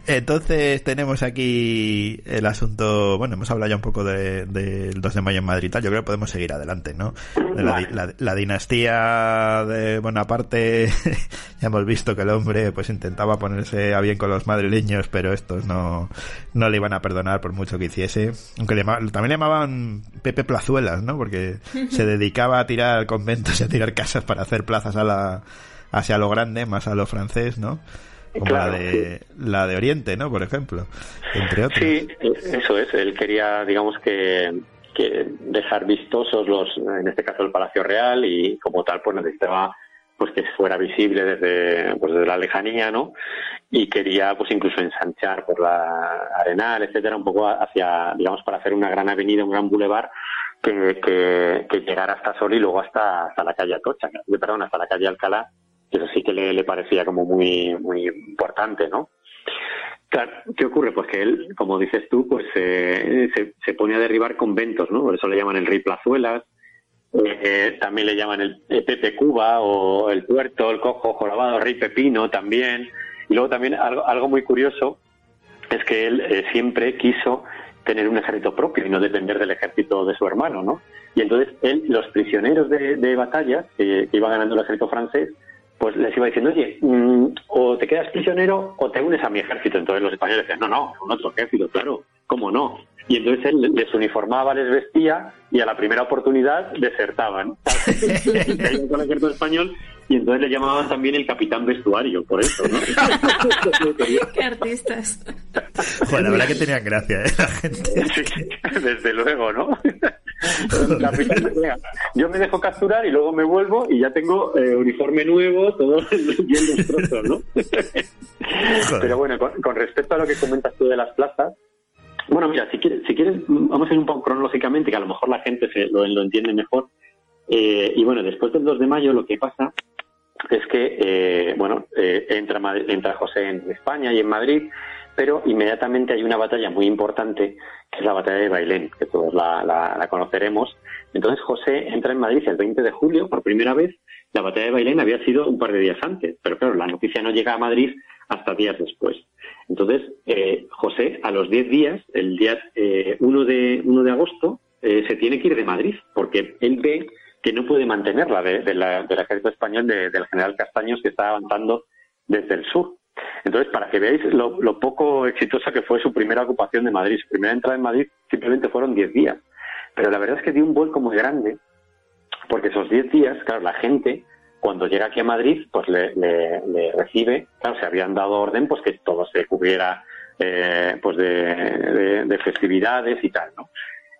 Entonces tenemos aquí el asunto, bueno, hemos hablado ya un poco del 2 de mayo en Madrid y tal, yo creo que podemos seguir adelante, ¿no? La dinastía de Bonaparte, ya hemos visto que el hombre pues intentaba ponerse a bien con los madrileños, pero estos no le iban a perdonar por mucho que hiciese, aunque también le llamaban Pepe Plazuelas, ¿no? Porque se dedicaba a tirar conventos y a tirar casas para hacer plazas hacia lo grande, más a lo francés, ¿no? Como claro, la de Oriente, ¿no? Por ejemplo, entre otros. Sí, eso es. Él quería, digamos que dejar vistosos en este caso el Palacio Real, y como tal pues necesitaba pues que fuera visible desde la lejanía, ¿no? Y quería pues incluso ensanchar por la Arenal, etcétera, un poco hacia, digamos, para hacer una gran avenida, un gran bulevar que llegara hasta Sol y luego hasta la calle Atocha, hasta la calle Alcalá. Eso sí que le parecía como muy muy importante, ¿no? Claro, ¿qué ocurre? Pues que él, como dices tú, pues se pone a derribar conventos, ¿no? Por eso le llaman el Rey Plazuelas, también le llaman el Pepe Cuba, o el Tuerto, el Cojo Jorobado, Rey Pepino también. Y luego también algo muy curioso es que él siempre quiso tener un ejército propio y no depender del ejército de su hermano, ¿no? Y entonces los prisioneros de batalla que iba ganando el ejército francés, pues les iba diciendo, oye, o te quedas prisionero o te unes a mi ejército. Entonces los españoles decían, no, un otro ejército, claro, ¿cómo no? Y entonces él les uniformaba, les vestía, y a la primera oportunidad desertaban. Caían con el ejército español, y entonces le llamaban también el capitán vestuario, por eso, ¿no? ¡Qué artistas! Joder, la verdad que tenían gracia, la gente. Sí, desde luego, ¿no? Capitán, yo me dejo capturar y luego me vuelvo y ya tengo uniforme nuevo, todo bien lustroso, ¿no? Pero bueno, con respecto a lo que comentas tú de las plazas, bueno, mira, si quieres, vamos a ir un poco cronológicamente, que a lo mejor la gente lo entiende mejor. Y bueno, después del 2 de mayo lo que pasa es que, entra José en España y en Madrid, pero inmediatamente hay una batalla muy importante, que es la batalla de Bailén, que todos la conoceremos. Entonces José entra en Madrid el 20 de julio, por primera vez. La batalla de Bailén había sido un par de días antes, pero claro, la noticia no llega a Madrid hasta días después. Entonces, José, a los 10 días, el día 1 de agosto, se tiene que ir de Madrid, porque él ve que no puede mantenerla del ejército español del general Castaños, que está avanzando desde el sur. Entonces, para que veáis lo poco exitosa que fue su primera ocupación de Madrid, su primera entrada en Madrid simplemente fueron 10 días. Pero la verdad es que dio un vuelco muy grande, porque esos 10 días, claro, la gente, cuando llega aquí a Madrid, pues le recibe, claro, se habían dado orden pues que todo se cubriera pues de festividades y tal, ¿no?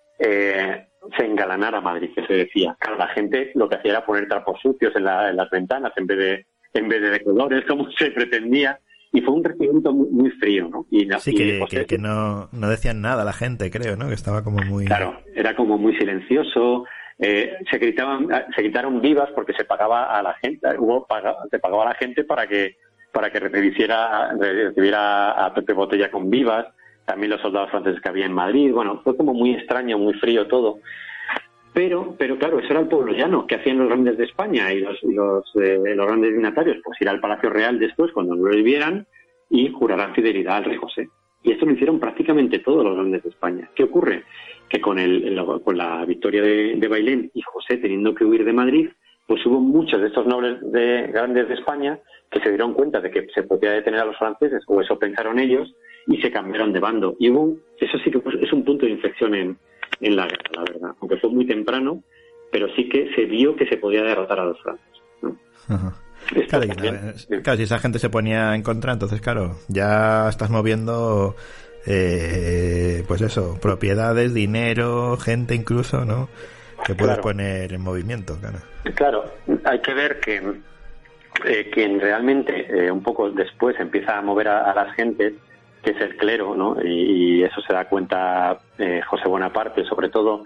Se engalanara Madrid, que se decía. Claro, la gente lo que hacía era poner trapos sucios en las ventanas en vez de colores, como se pretendía, y fue un recibimiento muy, muy frío, ¿no? Que no decían nada la gente, creo, ¿no? Que estaba como muy... Claro, era como muy silencioso. Se gritaron vivas porque se pagaba a la gente, se pagaba a la gente para que recibiera a Pepe Botella con vivas, también los soldados franceses que había en Madrid. Bueno, fue como muy extraño, muy frío todo. Pero claro, eso era el pueblo llano. ¿Qué hacían los grandes de España y los grandes dignatarios? Pues ir al Palacio Real después, cuando lo vieran, y jurarán fidelidad al rey José. Y esto lo hicieron prácticamente todos los grandes de España. ¿Qué ocurre? Que con la victoria de Bailén y José teniendo que huir de Madrid, pues hubo muchos de estos nobles grandes de España que se dieron cuenta de que se podía detener a los franceses, o eso pensaron ellos, y se cambiaron de bando. Y eso sí que pues, es un punto de inflexión en la guerra, la verdad. Aunque fue muy temprano, pero sí que se vio que se podía derrotar a los franceses, ¿no? Ajá. Claro, si esa gente se ponía en contra, entonces claro, ya estás moviendo pues eso, propiedades, dinero, gente incluso, ¿no? Que puedes poner en movimiento, claro. Claro, hay que ver que quien realmente un poco después empieza a mover a las gentes, que es el clero, ¿no? Y eso se da cuenta José Bonaparte, sobre todo.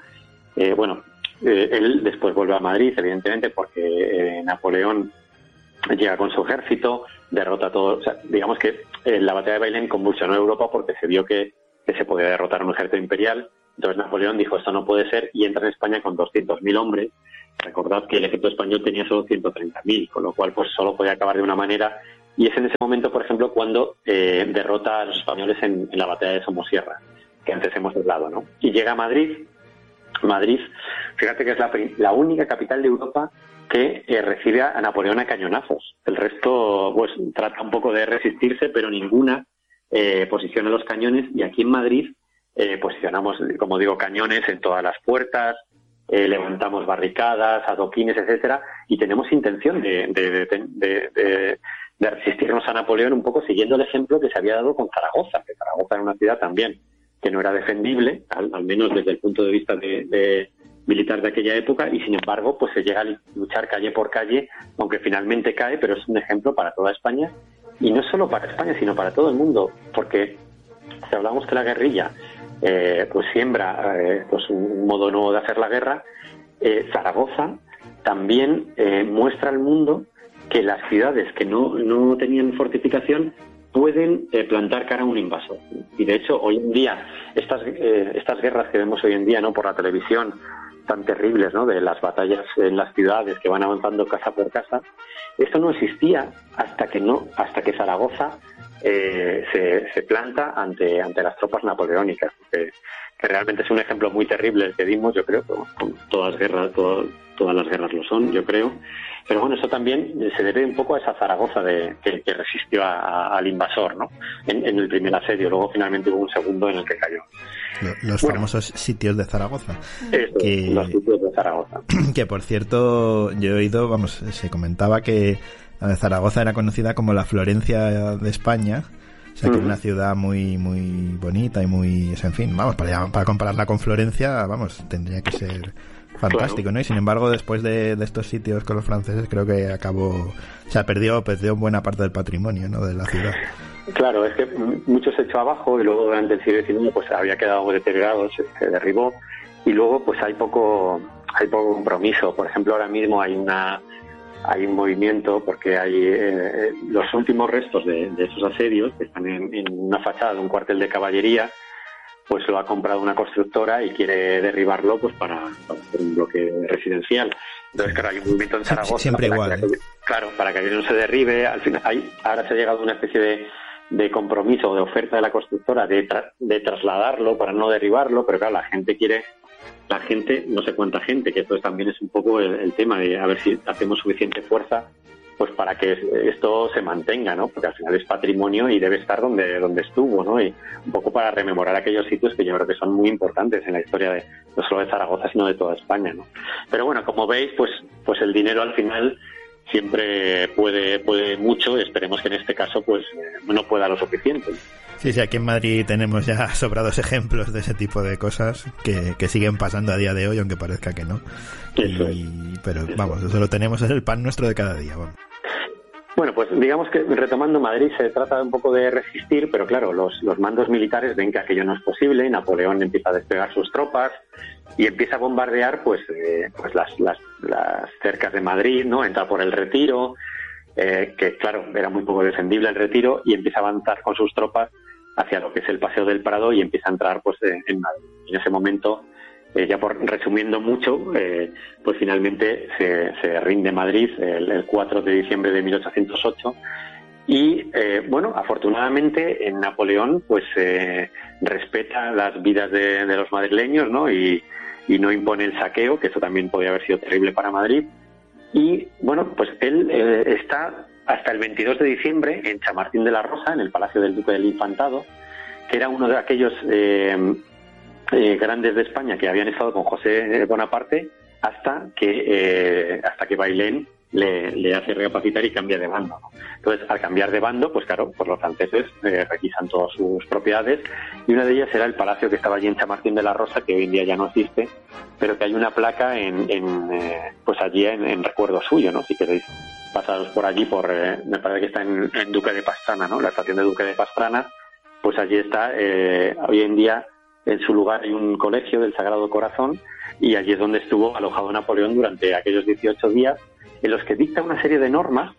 Él después vuelve a Madrid, evidentemente, porque Napoleón llega con su ejército, derrota todo. O sea, digamos que la batalla de Bailén convulsionó Europa porque se vio que se podía derrotar a un ejército imperial. Entonces Napoleón dijo, esto no puede ser, y entra en España con 200.000 hombres. Recordad que el ejército español tenía solo 130.000, con lo cual pues solo podía acabar de una manera, y es en ese momento, por ejemplo, cuando derrota a los españoles en la batalla de Somosierra, que antes hemos hablado, ¿no? Y llega a Madrid. Madrid, fíjate que es la única capital de Europa que recibe a Napoleón a cañonazos. El resto, pues, trata un poco de resistirse, pero ninguna posiciona los cañones, y aquí en Madrid posicionamos, como digo, cañones en todas las puertas, levantamos barricadas, adoquines, etcétera, y tenemos intención de resistirnos a Napoleón un poco siguiendo el ejemplo que se había dado con Zaragoza, que Zaragoza era una ciudad también que no era defendible, al menos desde el punto de vista de militar de aquella época, y sin embargo pues se llega a luchar calle por calle, aunque finalmente cae, pero es un ejemplo para toda España, y no solo para España, sino para todo el mundo, porque si hablamos que la guerrilla pues siembra pues un modo nuevo de hacer la guerra, Zaragoza también muestra al mundo que las ciudades que no tenían fortificación pueden plantar cara a un invasor. Y de hecho, hoy en día, estas guerras que vemos hoy en día, ¿no?, por la televisión, tan terribles, ¿no?, de las batallas en las ciudades que van avanzando casa por casa, esto no existía hasta que Zaragoza se planta ante las tropas napoleónicas, que realmente es un ejemplo muy terrible el que dimos, yo creo, con todas las guerras lo son, yo creo. Pero bueno, eso también se debe un poco a esa Zaragoza que resistió al invasor, ¿no?, en el primer asedio. Luego finalmente hubo un segundo en el que cayó. Los famosos sitios de Zaragoza. Los sitios de Zaragoza. Que por cierto, yo he oído, se comentaba que Zaragoza era conocida como la Florencia de España. O sea, que es una ciudad muy muy bonita y muy... En fin, vamos, para compararla con Florencia, vamos, tendría que ser fantástico, ¿no? Y sin embargo, después de estos sitios con los franceses, creo que perdió buena parte del patrimonio, ¿no?, de la ciudad. Claro, es que mucho se echó abajo y luego durante el siglo XIX pues había quedado deteriorado, se derribó, y luego pues hay poco compromiso. Por ejemplo, ahora mismo hay un movimiento porque hay los últimos restos de esos asedios que están en una fachada de un cuartel de caballería, pues lo ha comprado una constructora y quiere derribarlo pues para hacer un bloque residencial. Entonces, claro, hay un movimiento en Zaragoza siempre igual, para que no se derribe. Al final, ahora se ha llegado a una especie de compromiso o de oferta de la constructora de trasladarlo para no derribarlo, pero claro, la gente, no sé cuánta gente, que esto también es un poco el tema de a ver si hacemos suficiente fuerza pues para que esto se mantenga, ¿no? Porque al final es patrimonio y debe estar donde estuvo, ¿no? Y un poco para rememorar aquellos sitios que yo creo que son muy importantes en la historia no solo de Zaragoza, sino de toda España, ¿no? Pero bueno, como veis, pues el dinero al final siempre puede mucho. Esperemos que en este caso pues no pueda lo suficiente. Sí, aquí en Madrid tenemos ya sobrados ejemplos de ese tipo de cosas que siguen pasando a día de hoy, aunque parezca que no. Pero vamos, eso lo tenemos, es el pan nuestro de cada día. Vamos. Bueno, pues digamos que retomando Madrid se trata un poco de resistir, pero claro, los mandos militares ven que aquello no es posible. Napoleón empieza a desplegar sus tropas y empieza a bombardear pues las cercas de Madrid, ¿no? Entra por el Retiro, que claro, era muy poco defendible el Retiro, y empieza a avanzar con sus tropas hacia lo que es el Paseo del Prado y empieza a entrar pues en Madrid. En ese momento, ya por resumiendo mucho, pues finalmente se rinde Madrid el 4 de diciembre de 1808 y bueno, afortunadamente en Napoleón pues respeta las vidas de los madrileños, ¿no? Y no impone el saqueo, que eso también podría haber sido terrible para Madrid. Y bueno, pues él está hasta el 22 de diciembre en Chamartín de la Rosa, en el Palacio del Duque del Infantado, que era uno de aquellos grandes de España que habían estado con José Bonaparte hasta que Bailén le hace recapacitar y cambia de bando, ¿no? Entonces, al cambiar de bando, pues claro, pues los franceses requisan todas sus propiedades, y una de ellas era el palacio que estaba allí en Chamartín de la Rosa, que hoy en día ya no existe, pero que hay una placa pues allí en recuerdo suyo, ¿no? Si queréis pasaros por allí, me parece que está en Duque de Pastrana, ¿no? La estación de Duque de Pastrana, pues allí está. Hoy en día en su lugar hay un colegio del Sagrado Corazón, y allí es donde estuvo alojado Napoleón durante aquellos 18 días, en los que dicta una serie de normas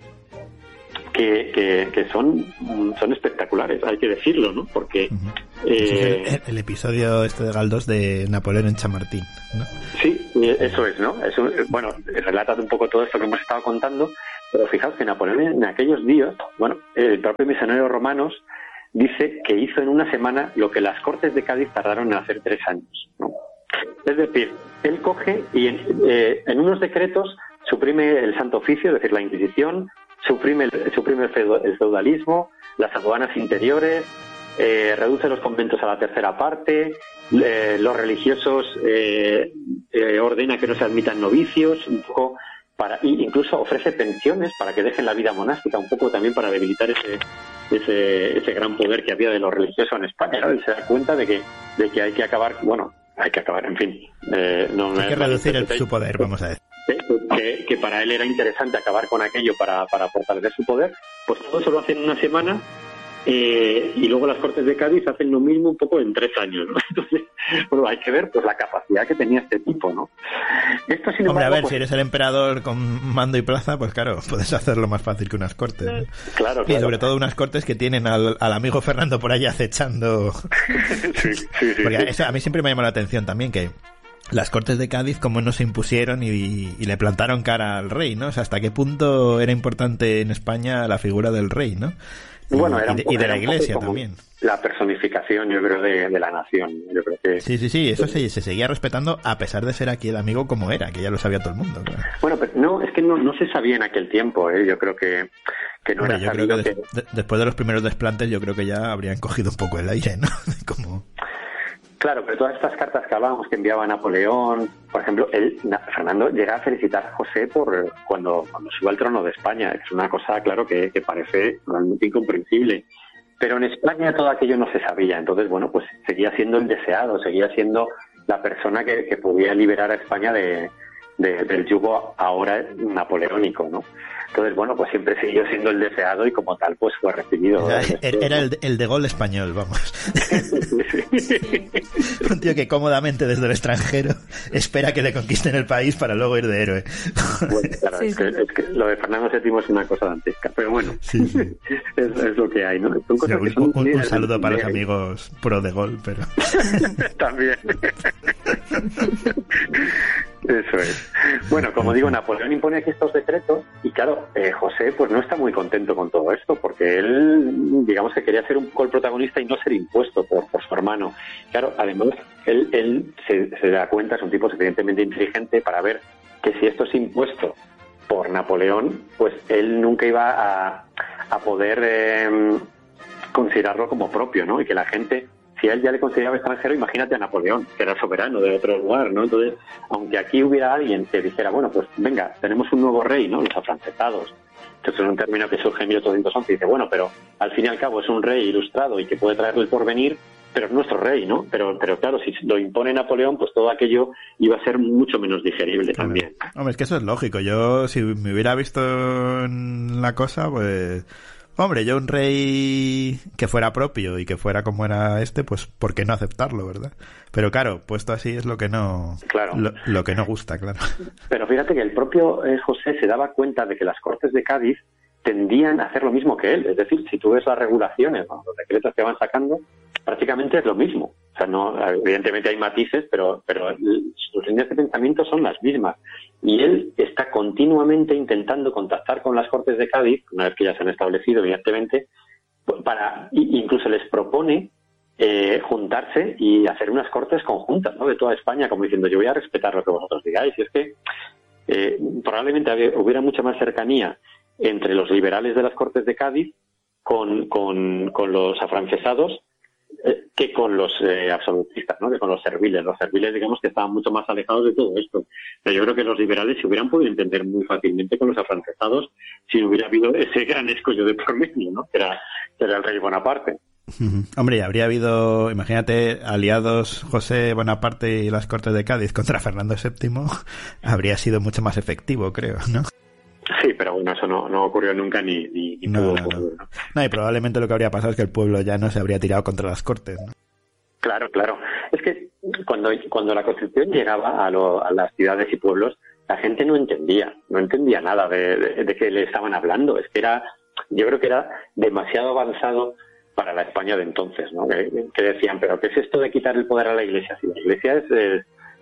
que son espectaculares, hay que decirlo, ¿no? Porque el episodio de Galdós de Napoleón en Chamartín, ¿no? Sí, eso es, ¿no? Bueno, relata un poco todo esto que hemos estado contando, Pero fijaos que Napoleón en aquellos días, bueno, el propio Misionero Romanos dice que hizo en una semana lo que las Cortes de Cádiz tardaron en hacer 3 años, ¿no? Es decir, él coge y en unos decretos suprime el Santo Oficio, es decir, la Inquisición, suprime el feudalismo, las aduanas interiores, reduce los conventos a la tercera parte, los religiosos ordena que no se admitan novicios, un poco incluso ofrece pensiones para que dejen la vida monástica, un poco también para debilitar ese gran poder que había de los religiosos en España, ¿no? Él se da cuenta de que hay que acabar, en fin. Hay que reducir su poder, vamos a decir. Que para él era interesante acabar con aquello para fortalecer su poder, pues todo eso lo hace en una semana. Y luego las Cortes de Cádiz hacen lo mismo un poco en 3 años, ¿no? Entonces, bueno, hay que ver pues la capacidad que tenía este tipo, ¿no? Esto, sin embargo, hombre, a ver, pues, si eres el emperador con mando y plaza, pues claro, puedes hacerlo más fácil que unas Cortes, ¿no? Claro. Y sobre todo unas Cortes que tienen al amigo Fernando por ahí acechando. Sí. Porque eso a mí siempre me llamó la atención también, que las Cortes de Cádiz como no se impusieron y le plantaron cara al rey, ¿no? O sea, hasta qué punto era importante en España la figura del rey, ¿no? Bueno, y de la Iglesia también. La personificación, yo creo, de la nación. Yo creo que sí, eso se seguía respetando a pesar de ser aquí el amigo como era, que ya lo sabía todo el mundo. Claro. Bueno, pero no, es que no se sabía en aquel tiempo, ¿eh? Yo creo que no hombre, era yo sabido creo que después de los primeros desplantes, yo creo que ya habrían cogido un poco el aire, ¿no? Como... Claro, pero todas estas cartas que hablábamos que enviaba Napoleón, por ejemplo, Fernando llega a felicitar a José por cuando subió al trono de España. Es una cosa, claro, que parece realmente incomprensible. Pero en España todo aquello no se sabía. Entonces, bueno, pues seguía siendo el deseado, seguía siendo la persona que podía liberar a España del yugo ahora napoleónico, ¿no? Entonces, bueno, pues siempre siguió siendo el deseado y como tal, pues fue recibido. Era el de Gaulle español, vamos. Sí. Un tío que cómodamente desde el extranjero espera que le conquisten el país para luego ir de héroe. Bueno, claro, Sí. es que lo de Fernando VII es una cosa dantesca, pero bueno, Sí. es lo que hay, ¿no? Son cosas que son Un saludo para los amigos pro de Gaulle, pero... También. Eso es. Bueno, como digo, Napoleón impone aquí estos decretos y claro, José pues no está muy contento con todo esto porque él, digamos que quería ser un poco el protagonista y no ser impuesto por su hermano. Claro, además, él se da cuenta, es un tipo suficientemente inteligente para ver que si esto es impuesto por Napoleón, pues él nunca iba a poder considerarlo como propio, ¿no? Y que la gente... Si a él ya le consideraba extranjero, imagínate a Napoleón, que era soberano de otro lugar, ¿no? Entonces, aunque aquí hubiera alguien que dijera, bueno, pues venga, tenemos un nuevo rey, ¿no? Los afrancesados. Entonces es un término que surge en 1811 y dice, bueno, pero al fin y al cabo es un rey ilustrado y que puede traerle el porvenir, pero es nuestro rey, ¿no? Pero claro, si lo impone Napoleón, pues todo aquello iba a ser mucho menos digerible también. Hombre, es que eso es lógico. Yo, si me hubiera visto en la cosa, pues... Hombre, yo un rey que fuera propio y que fuera como era pues ¿por qué no aceptarlo, verdad? Pero claro, puesto así es lo que no Claro. lo que no gusta, claro. Pero fíjate que el propio José se daba cuenta de que las Cortes de Cádiz tendían a hacer lo mismo que él. Es decir, si tú ves las regulaciones, los decretos que van sacando, prácticamente es lo mismo. O sea, no, evidentemente hay matices, pero sus líneas de pensamiento son las mismas. Y él está continuamente intentando contactar con las Cortes de Cádiz, una vez que ya se han establecido, evidentemente, incluso les propone juntarse y hacer unas Cortes conjuntas, ¿no? De toda España, como diciendo, yo voy a respetar lo que vosotros digáis. Y es que probablemente hubiera mucha más cercanía entre los liberales de las Cortes de Cádiz con los afrancesados que con los absolutistas, ¿no? Que con los serviles. Los serviles, digamos, que estaban mucho más alejados de todo esto. Pero yo creo que los liberales se hubieran podido entender muy fácilmente con los afrancesados si no hubiera habido ese gran escollo de por medio, ¿no? Que era el rey Bonaparte. Hombre, habría habido, imagínate, aliados José Bonaparte y las Cortes de Cádiz contra Fernando VII, habría sido mucho más efectivo, creo, ¿no? Sí, pero bueno, eso no ocurrió nunca ni pudo ocurrir, ¿no? No, y probablemente lo que habría pasado es que el pueblo ya no se habría tirado contra las Cortes, ¿no? Claro. Es que cuando la Constitución llegaba a las ciudades y pueblos, la gente no entendía nada de qué le estaban hablando. Es que yo creo que era demasiado avanzado para la España de entonces, ¿no? Que decían, pero ¿qué es esto de quitar el poder a la Iglesia? Si la Iglesia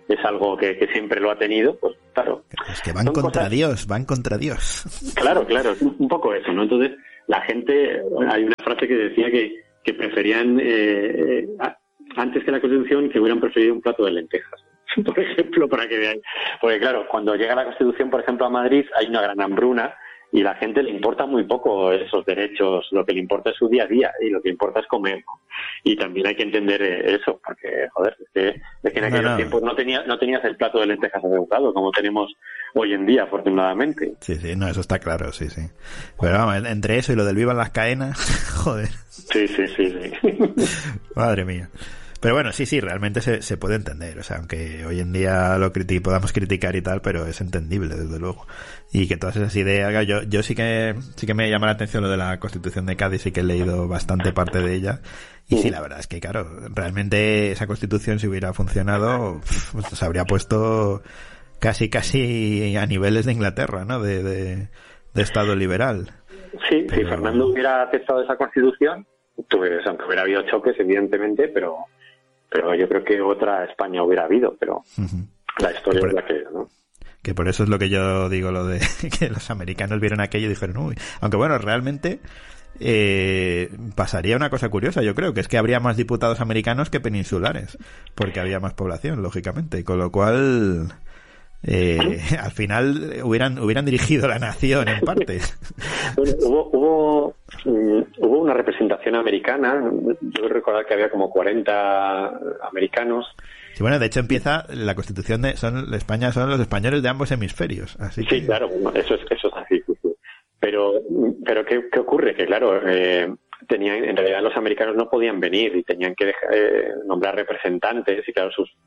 es algo que siempre lo ha tenido, pues claro. Es que van contra Dios, van contra Dios. Claro, es un poco eso, ¿no? Entonces, la gente, hay una frase que decía que preferían, antes que la Constitución, que hubieran preferido un plato de lentejas, por ejemplo, para que veáis. Porque claro, cuando llega la Constitución, por ejemplo, a Madrid, hay una gran hambruna, y a la gente le importa muy poco esos derechos, lo que le importa es su día a día y lo que importa es comer, ¿no? Y también hay que entender eso, porque, joder, es que en aquellos tiempos no tenías el plato de lentejas adecuado como tenemos hoy en día, afortunadamente. Sí, no, eso está claro, sí. Pero vamos, entre eso y lo del vivan las caenas, joder. Sí. Madre mía. Pero bueno, sí, realmente se puede entender. O sea, aunque hoy en día podamos criticar y tal, pero es entendible, desde luego. Y que todas esas ideas, yo sí que me llama la atención lo de la Constitución de Cádiz, sí que he leído bastante parte de ella. Y sí, la verdad es que, claro, realmente esa Constitución, si hubiera funcionado, se habría puesto casi a niveles de Inglaterra, ¿no? De Estado liberal. Sí, si Fernando hubiera aceptado esa Constitución, aunque hubiera habido choques, evidentemente, pero yo creo que otra España hubiera habido, pero la historia es la que es, ¿no? Que por eso es lo que yo digo, lo de que los americanos vieron aquello y dijeron, uy, aunque bueno, realmente pasaría una cosa curiosa, yo creo, que es que habría más diputados americanos que peninsulares, porque había más población, lógicamente, con lo cual al final hubieran dirigido la nación en parte. Bueno, hubo una representación americana. Yo recuerdo que había como 40 americanos. Sí, bueno, de hecho empieza la Constitución de España son los españoles de ambos hemisferios. Así sí, que... claro, eso es así. Pero ¿qué ocurre? Que claro, en realidad los americanos no podían venir y tenían que nombrar representantes, y claro, sus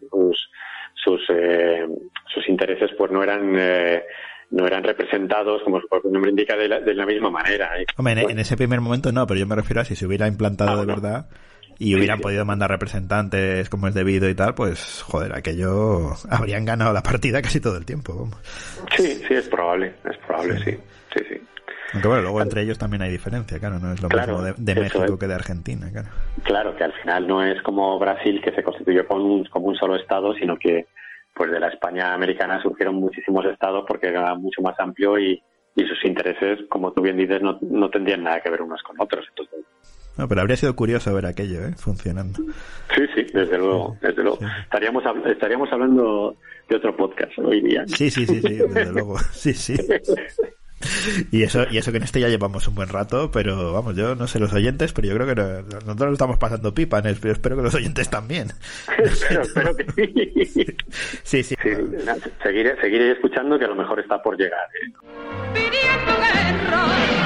intereses pues no eran representados, como su propio nombre indica, de la misma manera. Hombre, en ese primer momento no, pero yo me refiero a si se hubiera implantado de verdad y hubieran podido mandar representantes como es debido y tal, pues joder, aquello habrían ganado la partida casi todo el tiempo, vamos. Sí, es probable, sí. Aunque bueno, luego entre ellos también hay diferencia, claro, no es lo mismo de México que de Argentina, claro. Claro, que al final no es como Brasil, que se constituyó como un solo estado, sino que pues de la España americana surgieron muchísimos estados porque era mucho más amplio y sus intereses, como tú bien dices, no tendrían nada que ver unos con otros. Entonces... No, pero habría sido curioso ver aquello, funcionando. Sí, desde luego. Sí. Estaríamos hablando de otro podcast hoy día. Sí, desde luego. Sí. Y eso que en este ya llevamos un buen rato, pero vamos, yo no sé los oyentes, pero yo creo que nosotros lo estamos pasando pipa, pero espero que los oyentes también. espero que sí. Sí. Seguiré escuchando, que a lo mejor está por llegar. Pidiendo guerra,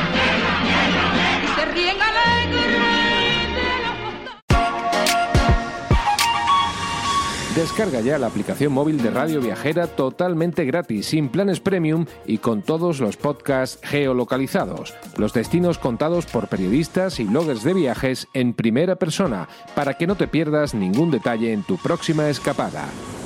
y se ríen alegres de los... Descarga ya la aplicación móvil de Radio Viajera totalmente gratis, sin planes premium y con todos los podcasts geolocalizados. Los destinos contados por periodistas y bloggers de viajes en primera persona, para que no te pierdas ningún detalle en tu próxima escapada.